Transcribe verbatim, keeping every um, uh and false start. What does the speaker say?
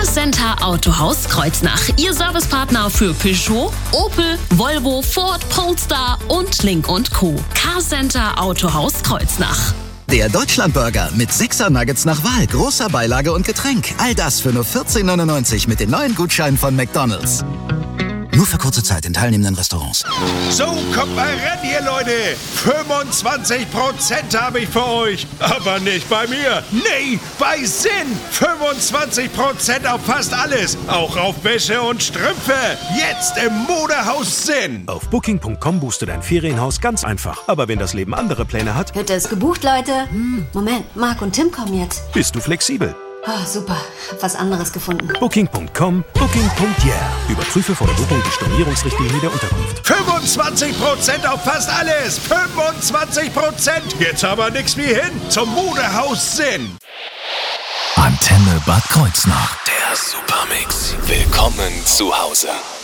Carcenter Autohaus Kreuznach. Ihr Servicepartner für Peugeot, Opel, Volvo, Ford, Polestar und Link und Co. Carcenter Autohaus Kreuznach. Der Deutschlandburger mit sechser Nuggets nach Wahl, großer Beilage und Getränk. All das für nur vierzehn neunundneunzig mit den neuen Gutscheinen von McDonald's. Nur für kurze Zeit in teilnehmenden Restaurants. So, kommt mal ran hier, Leute. fünfundzwanzig Prozent habe ich für euch. Aber nicht bei mir. Nee, bei Sinn. fünfundzwanzig Prozent auf fast alles. Auch auf Wäsche und Strümpfe. Jetzt im Modehaus Sinn. Auf Booking Punkt com buchst du dein Ferienhaus ganz einfach. Aber wenn das Leben andere Pläne hat... Hütte ist gebucht, Leute. Hm, Moment, Marc und Tim kommen jetzt. Bist du flexibel? Oh, super. Hab was anderes gefunden. Booking Punkt com, Booking Punkt yeah. Überprüfe vor der Buchung die Stornierungsrichtlinie der Unterkunft. fünfundzwanzig Prozent auf fast alles. fünfundzwanzig Prozent. Jetzt aber nix wie hin zum Modehaus Sinn. Antenne Bad Kreuznach. Der Supermix. Willkommen zu Hause.